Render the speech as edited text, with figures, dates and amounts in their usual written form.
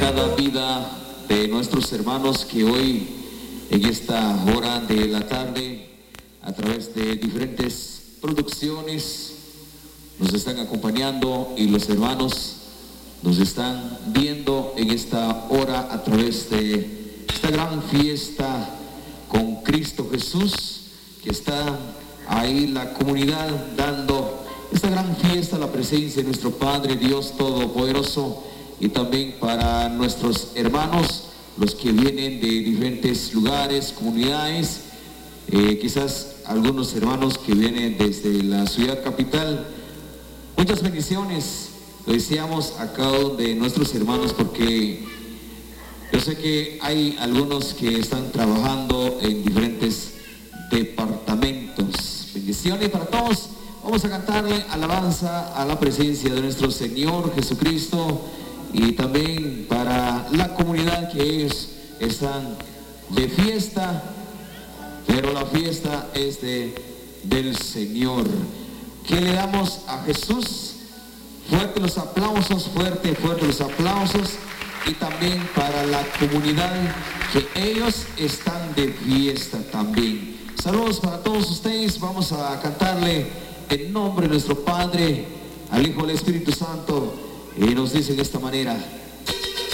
cada vida de nuestros hermanos que hoy en esta hora de la tarde a través de diferentes producciones nos están acompañando y los hermanos nos están viendo en esta hora a través de esta gran fiesta con Cristo Jesús, que está ahí la comunidad dando esta gran fiesta a la presencia de nuestro Padre Dios Todopoderoso, y también para nuestros hermanos, los que vienen de diferentes lugares, comunidades, quizás algunos hermanos que vienen desde la ciudad capital. Muchas bendiciones le deseamos a cada uno de nuestros hermanos, porque yo sé que hay algunos que están trabajando en diferentes departamentos. Bendiciones para todos. Vamos a cantarle alabanza a la presencia de nuestro Señor Jesucristo, y también para la comunidad que ellos están de fiesta, pero la fiesta es del Señor. Que le damos a Jesús fuerte los aplausos, fuerte los aplausos, y también para la comunidad que ellos están de fiesta también. Saludos para todos ustedes. Vamos a cantarle en nombre de nuestro Padre, al Hijo y al Espíritu Santo, y nos dice de esta manera: